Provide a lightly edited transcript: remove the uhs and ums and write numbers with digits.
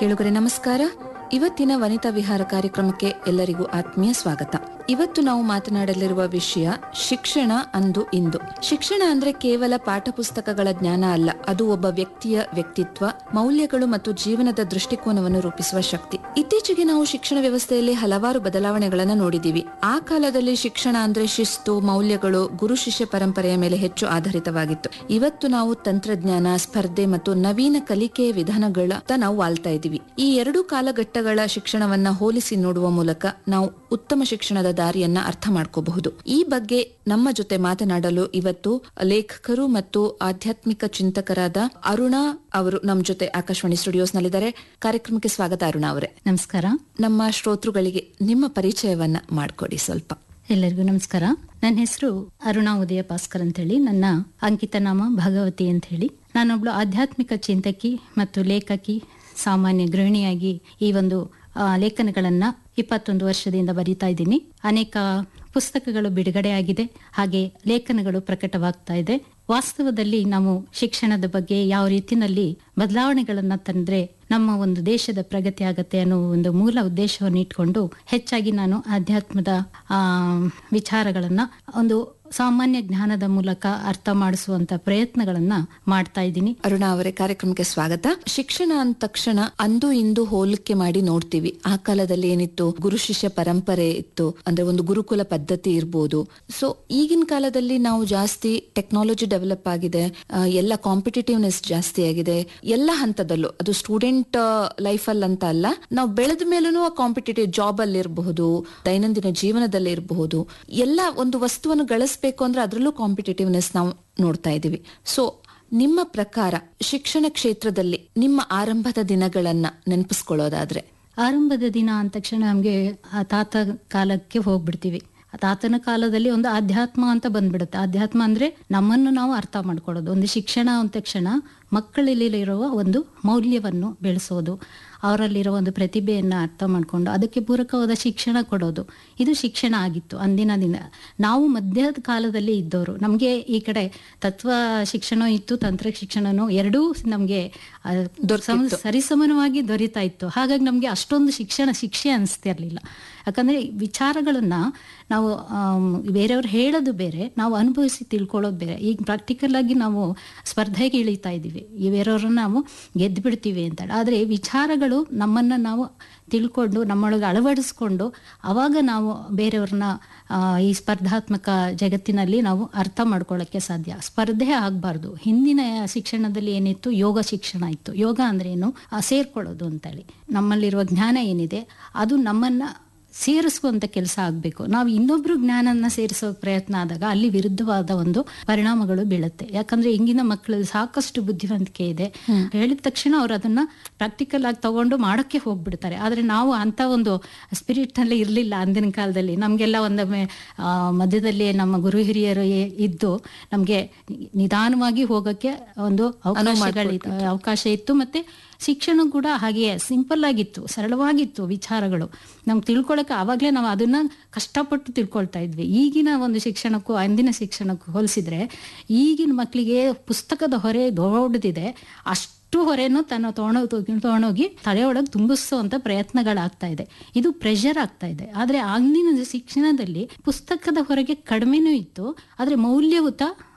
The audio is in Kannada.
ಕೇಳುಗರೆ ನಮಸ್ಕಾರ. ಇವತ್ತಿನ ವನಿತಾ ವಿಹಾರ ಕಾರ್ಯಕ್ರಮಕ್ಕೆ ಎಲ್ಲರಿಗೂ ಆತ್ಮೀಯ ಸ್ವಾಗತ. ಇವತ್ತು ನಾವು ಮಾತನಾಡಲಿರುವ ವಿಷಯ ಶಿಕ್ಷಣ ಅಂದು ಇಂದು. ಶಿಕ್ಷಣ ಅಂದ್ರೆ ಕೇವಲ ಪಾಠ ಪುಸ್ತಕಗಳ ಜ್ಞಾನ ಅಲ್ಲ, ಅದು ಒಬ್ಬ ವ್ಯಕ್ತಿಯ ವ್ಯಕ್ತಿತ್ವ, ಮೌಲ್ಯಗಳು ಮತ್ತು ಜೀವನದ ದೃಷ್ಟಿಕೋನವನ್ನು ರೂಪಿಸುವ ಶಕ್ತಿ. ಇತ್ತೀಚೆಗೆ ನಾವು ಶಿಕ್ಷಣ ವ್ಯವಸ್ಥೆಯಲ್ಲಿ ಹಲವಾರು ಬದಲಾವಣೆಗಳನ್ನು ನೋಡಿದೀವಿ. ಆ ಕಾಲದಲ್ಲಿ ಶಿಕ್ಷಣ ಅಂದ್ರೆ ಶಿಸ್ತು, ಮೌಲ್ಯಗಳು, ಗುರು ಶಿಷ್ಯ ಪರಂಪರೆಯ ಮೇಲೆ ಹೆಚ್ಚು ಆಧಾರಿತವಾಗಿತ್ತು. ಇವತ್ತು ನಾವು ತಂತ್ರಜ್ಞಾನ, ಸ್ಪರ್ಧೆ ಮತ್ತು ನವೀನ ಕಲಿಕೆಯ ವಿಧಾನಗಳತ್ತ ನಾವು ಆಳ್ತಾ ಇದ್ದೀವಿ. ಈ ಎರಡು ಕಾಲಘಟ್ಟಗಳ ಶಿಕ್ಷಣವನ್ನ ಹೋಲಿಸಿ ನೋಡುವ ಮೂಲಕ ನಾವು ಉತ್ತಮ ಶಿಕ್ಷಣದ ದಾರಿಯನ್ನ ಅರ್ಥ ಮಾಡ್ಕೋಬಹುದು. ಈ ಬಗ್ಗೆ ನಮ್ಮ ಜೊತೆ ಮಾತನಾಡಲು ಇವತ್ತು ಲೇಖಕರು ಮತ್ತು ಆಧ್ಯಾತ್ಮಿಕ ಚಿಂತಕರಾದ ಅರುಣಾ ಅವರು ನಮ್ಮ ಜೊತೆ ಆಕಾಶವಾಣಿ ಸ್ಟುಡಿಯೋಸ್ ನಲ್ಲಿದ್ದಾರೆ. ಕಾರ್ಯಕ್ರಮಕ್ಕೆ ಸ್ವಾಗತ ಅರುಣಾ ಅವರೇ. ನಮಸ್ಕಾರ. ನಮ್ಮ ಶ್ರೋತೃಗಳಿಗೆ ನಿಮ್ಮ ಪರಿಚಯವನ್ನ ಮಾಡಿಕೊಡಿ ಸ್ವಲ್ಪ. ಎಲ್ಲರಿಗೂ ನಮಸ್ಕಾರ. ನನ್ನ ಹೆಸರು ಅರುಣಾ ಉದಯ ಭಾಸ್ಕರ್ ಅಂತ ಹೇಳಿ, ನನ್ನ ಅಂಕಿತ ನಾಮ ಭಗವತಿ ಅಂತ ಹೇಳಿ. ನಾನೊಬ್ಳು ಆಧ್ಯಾತ್ಮಿಕ ಚಿಂತಕಿ ಮತ್ತು ಲೇಖಕಿ, ಸಾಮಾನ್ಯ ಗೃಹಿಣಿಯಾಗಿ ಈ ಒಂದು ಲೇಖನಗಳನ್ನ 21 ವರ್ಷದಿಂದ ಬರೀತಾ ಇದ್ದೀನಿ. ಅನೇಕ ಪುಸ್ತಕಗಳು ಬಿಡುಗಡೆ ಆಗಿದೆ, ಹಾಗೆ ಲೇಖನಗಳು ಪ್ರಕಟವಾಗ್ತಾ ಇದೆ. ವಾಸ್ತವದಲ್ಲಿ ನಾವು ಶಿಕ್ಷಣದ ಬಗ್ಗೆ ಯಾವ ರೀತಿನಲ್ಲಿ ಬದಲಾವಣೆಗಳನ್ನ ತಂದ್ರೆ ನಮ್ಮ ಒಂದು ದೇಶದ ಪ್ರಗತಿ ಆಗತ್ತೆ ಅನ್ನೋ ಒಂದು ಮೂಲ ಉದ್ದೇಶವನ್ನು ಇಟ್ಕೊಂಡು ಹೆಚ್ಚಾಗಿ ನಾನು ಆಧ್ಯಾತ್ಮದ ವಿಚಾರಗಳನ್ನ ಒಂದು ಸಾಮಾನ್ಯ ಜ್ಞಾನದ ಮೂಲಕ ಅರ್ಥ ಮಾಡಿಸುವಂತ ಪ್ರಯತ್ನಗಳನ್ನ ಮಾಡ್ತಾ ಇದ್ದೀನಿ. ಅರುಣಾ ಅವರೇ, ಕಾರ್ಯಕ್ರಮಕ್ಕೆ ಸ್ವಾಗತ. ಶಿಕ್ಷಣ ಅಂದ ತಕ್ಷಣ ಅಂದು ಇಂದು ಹೋಲಿಕೆ ಮಾಡಿ ನೋಡ್ತೀವಿ. ಆ ಕಾಲದಲ್ಲಿ ಏನಿತ್ತು, ಗುರು ಶಿಷ್ಯ ಪರಂಪರೆ ಇತ್ತು, ಅಂದ್ರೆ ಒಂದು ಗುರುಕುಲ ಪದ್ಧತಿ ಇರ್ಬೋದು. ಸೊ ಈಗಿನ ಕಾಲದಲ್ಲಿ ನಾವು ಜಾಸ್ತಿ ಟೆಕ್ನಾಲಜಿ ಡೆವಲಪ್ ಆಗಿದೆ, ಎಲ್ಲ ಕಾಂಪಿಟೇಟಿವ್ನೆಸ್ ಜಾಸ್ತಿ ಆಗಿದೆ. ಎಲ್ಲ ಹಂತದಲ್ಲೂ, ಅದು ಸ್ಟೂಡೆಂಟ್ ಲೈಫ್ ಅಲ್ಲಿ ಅಂತ ಅಲ್ಲ, ನಾವು ಬೆಳೆದ ಮೇಲೂ ಕಾಂಪಿಟೇಟಿವ್ ಜಾಬ್ ಅಲ್ಲಿ ಇರಬಹುದು, ದೈನಂದಿನ ಜೀವನದಲ್ಲಿ ಇರಬಹುದು. ಎಲ್ಲ ಒಂದು ವಸ್ತುವನ್ನು ಗಳಿಸಬೇಕು ಅಂದ್ರೆ ಅದರಲ್ಲೂ ಕಾಂಪಿಟೇಟಿವ್ನೆಸ್ ನಾವು ನೋಡ್ತಾ ಇದೀವಿ. ಸೊ ನಿಮ್ಮ ಪ್ರಕಾರ ಶಿಕ್ಷಣ ಕ್ಷೇತ್ರದಲ್ಲಿ ನಿಮ್ಮ ಆರಂಭದ ದಿನಗಳನ್ನ ನೆನಪಿಸ್ಕೊಳ್ಳೋದಾದ್ರೆ? ಆರಂಭದ ದಿನ ಅಂದ ತಕ್ಷಣ ನಮ್ಗೆ ಆ ತಾತ ಕಾಲಕ್ಕೆ ಹೋಗ್ಬಿಡ್ತೀವಿ. ಆ ತಾತನ ಕಾಲದಲ್ಲಿ ಒಂದು ಆಧ್ಯಾತ್ಮ ಅಂತ ಬಂದ್ಬಿಡುತ್ತೆ. ಆಧ್ಯಾತ್ಮ ಅಂದ್ರೆ ನಮ್ಮನ್ನು ನಾವು ಅರ್ಥ ಮಾಡ್ಕೊಳ್ಳೋದು. ಒಂದು ಶಿಕ್ಷಣ ಅಂದ ತಕ್ಷಣ ಮಕ್ಕಳಲ್ಲಿರುವ ಒಂದು ಮೌಲ್ಯವನ್ನು ಬೆಳೆಸೋದು, ಅವರಲ್ಲಿರೋ ಒಂದು ಪ್ರತಿಭೆಯನ್ನ ಅರ್ಥ ಮಾಡ್ಕೊಂಡು ಅದಕ್ಕೆ ಪೂರಕವಾದ ಶಿಕ್ಷಣ ಕೊಡೋದು, ಇದು ಶಿಕ್ಷಣ ಆಗಿತ್ತು ಅಂದಿನ ದಿನ. ನಾವು ಮಧ್ಯದ ಕಾಲದಲ್ಲಿ ಇದ್ದವರು, ನಮ್ಗೆ ಈ ಕಡೆ ತತ್ವ ಶಿಕ್ಷಣ ಇತ್ತು, ತಂತ್ರ ಶಿಕ್ಷಣನೂ ಎರಡೂ ನಮ್ಗೆ ಸರಿಸಮಾನವಾಗಿ ದೊರೀತಾ ಇತ್ತು. ಹಾಗಾಗಿ ನಮ್ಗೆ ಅಷ್ಟೊಂದು ಶಿಕ್ಷೆ ಅನಿಸ್ತಿರ್ಲಿಲ್ಲ. ಯಾಕಂದ್ರೆ ವಿಚಾರಗಳನ್ನ ನಾವು ಬೇರೆಯವ್ರು ಹೇಳೋದು ಬೇರೆ, ನಾವು ಅನುಭವಿಸಿ ತಿಳ್ಕೊಳ್ಳೋದು ಬೇರೆ. ಈಗ ಪ್ರಾಕ್ಟಿಕಲ್ ಆಗಿ ನಾವು ಸ್ಪರ್ಧೆಗೆ ಇಳಿತಾ ಇದ್ದೀವಿ, ಈ ಬೇರೆಯವ್ರನ್ನ ನಾವು ಗೆದ್ದು ಬಿಡ್ತೀವಿ ಅಂತ. ಆದ್ರೆ ವಿಚಾರಗಳು ನಮ್ಮನ್ನ ನಾವು ತಿಳ್ಕೊಂಡು ನಮ್ಮೊಳಗೆ ಅಳವಡಿಸ್ಕೊಂಡು ಅವಾಗ ನಾವು ಬೇರೆಯವ್ರನ್ನ ಈ ಸ್ಪರ್ಧಾತ್ಮಕ ಜಗತ್ತಿನಲ್ಲಿ ನಾವು ಅರ್ಥ ಮಾಡ್ಕೊಳ್ಳೋಕ್ಕೆ ಸಾಧ್ಯ. ಸ್ಪರ್ಧೆ ಆಗ್ಬಾರ್ದು. ಹಿಂದಿನ ಶಿಕ್ಷಣದಲ್ಲಿ ಏನಿತ್ತು, ಯೋಗ ಶಿಕ್ಷಣ ಇತ್ತು. ಯೋಗ ಅಂದ್ರೆ ಏನು, ಸೇರ್ಕೊಳ್ಳೋದು ಅಂತೇಳಿ. ನಮ್ಮಲ್ಲಿರುವ ಜ್ಞಾನ ಏನಿದೆ ಅದು ನಮ್ಮನ್ನ ಸೇರಿಸುವಂತ ಕೆಲಸ ಆಗ್ಬೇಕು. ನಾವು ಇನ್ನೊಬ್ರು ಜ್ಞಾನನ ಸೇರಿಸೋ ಪ್ರಯತ್ನ ಆದಾಗ ಅಲ್ಲಿ ವಿರುದ್ಧವಾದ ಒಂದು ಪರಿಣಾಮಗಳು ಬೀಳುತ್ತೆ. ಯಾಕಂದ್ರೆ ಇಂಗಿನ ಮಕ್ಕಳಲ್ಲಿ ಸಾಕಷ್ಟು ಬುದ್ಧಿವಂತಿಕೆ ಇದೆ, ಹೇಳಿದ ತಕ್ಷಣ ಅವ್ರು ಅದನ್ನ ಪ್ರಾಕ್ಟಿಕಲ್ ಆಗಿ ತಗೊಂಡು ಮಾಡೋಕ್ಕೆ ಹೋಗ್ಬಿಡ್ತಾರೆ. ಆದ್ರೆ ನಾವು ಅಂತ ಒಂದು ಸ್ಪಿರಿಟ್ ನಲ್ಲಿ ಇರ್ಲಿಲ್ಲ ಅಂದಿನ ಕಾಲದಲ್ಲಿ. ನಮ್ಗೆಲ್ಲ ಒಂದೊಮ್ಮೆ ಮಧ್ಯದಲ್ಲಿ ನಮ್ಮ ಗುರು ಹಿರಿಯರು ಇದ್ದು ನಮ್ಗೆ ನಿಧಾನವಾಗಿ ಹೋಗಕ್ಕೆ ಒಂದು ಅವಕಾಶ ಇತ್ತು. ಮತ್ತೆ ಶಿಕ್ಷಣ ಕೂಡ ಹಾಗೆಯೇ ಸಿಂಪಲ್ ಆಗಿತ್ತು, ಸರಳವಾಗಿತ್ತು. ವಿಚಾರಗಳು ನಮ್ಗೆ ತಿಳ್ಕೊಳಕ್ಕೆ ಆವಾಗಲೇ ನಾವು ಅದನ್ನ ಕಷ್ಟಪಟ್ಟು ತಿಳ್ಕೊಳ್ತಾ ಇದ್ವಿ. ಈಗಿನ ಒಂದು ಶಿಕ್ಷಣಕ್ಕೂ ಅಂದಿನ ಶಿಕ್ಷಣಕ್ಕೂ ಹೋಲಿಸಿದ್ರೆ ಈಗಿನ ಮಕ್ಕಳಿಗೆ ಪುಸ್ತಕದ ಹೊರೆ ದೊಡ್ಡದಿದೆ. ಅಷ್ಟು ಹೊರೆನೂ ತಗೊಂಡೋಗಿ ತಲೆಯೊಳಗೆ ತುಂಬಿಸುವಂತ ಪ್ರಯತ್ನಗಳಾಗ್ತಾ ಇದೆ. ಇದು ಪ್ರೆಷರ್ ಆಗ್ತಾ ಇದೆ. ಆದ್ರೆ ಅಂದಿನ ಶಿಕ್ಷಣದಲ್ಲಿ ಪುಸ್ತಕದ ಹೊರಗೆ ಕಡಿಮೆನೂ ಇತ್ತು, ಆದ್ರೆ ಮೌಲ್ಯಯುತ